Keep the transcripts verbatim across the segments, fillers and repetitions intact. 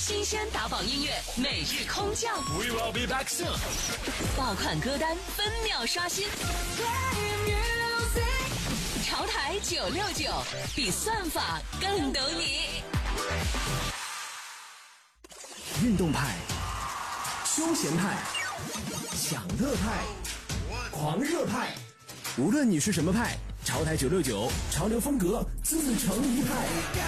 新鲜打榜音乐每日空降 We will be back soon。 爆款歌单分秒刷新，潮台九六九，比算法更懂你。 运动派、休闲派、享乐派、狂热派，无论你是什么派，潮台九六九，潮流风格自成一派。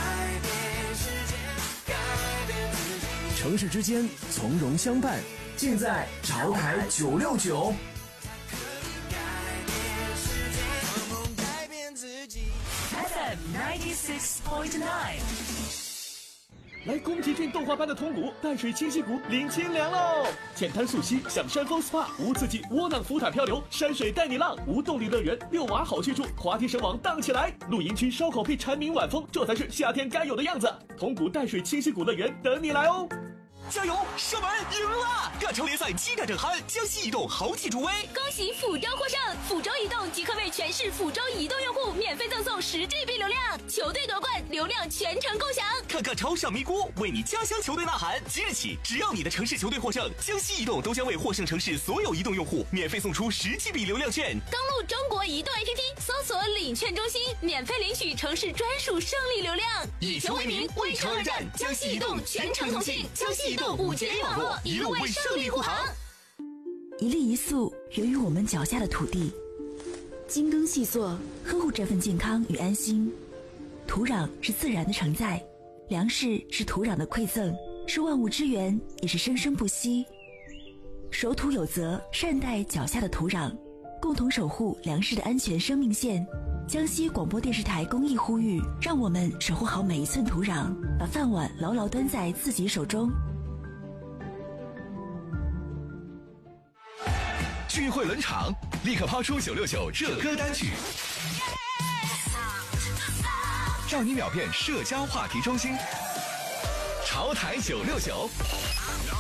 城市之间从容相伴，尽在潮台九六九。 F M ninety six point nine。 来宫崎骏动画般的通谷淡水清溪谷领清凉喽！浅滩溯溪，享山峰 S P A， 无刺激窝囊浮塔漂流，山水带你浪，无动力乐园，遛娃好去处，滑梯绳网荡起来，露营区烧烤屁蝉鸣晚风，这才是夏天该有的样子。通谷淡水清溪谷乐园等你来哦！ 加油！射门赢了！赣城联赛激战正酣，江西移动豪气助威， 恭喜抚州获胜！抚州移动即刻为全市抚州移动用户免费赠送十 G B 流量，球队夺冠，流量全程共享。 看看超上咪咕，为你家乡球队呐喊！即日起，只要你的城市球队获胜，江西移动都将为获胜城市所有移动用户免费送出十 G B 流量券。 登录中国移动 A P P， 搜索领券中心，免费领取城市专属胜利流量。 以球为名，为城而战，江西移动全程同信，江西移动五 G 网络一路为胜利护航。 一粒一粟源于我们脚下的土地，精耕细作呵护这份健康与安心。土壤是自然的承载，粮食是土壤的馈赠，是万物之源，也是生生不息。守土有责，善待脚下的土壤，共同守护粮食的安全生命线。江西广播电视台公益呼吁，让我们守护好每一寸土壤，把饭碗牢牢端在自己手中。 聚会冷场，立刻抛出九六九热歌单曲，让你秒变社交话题中心。潮台九六九。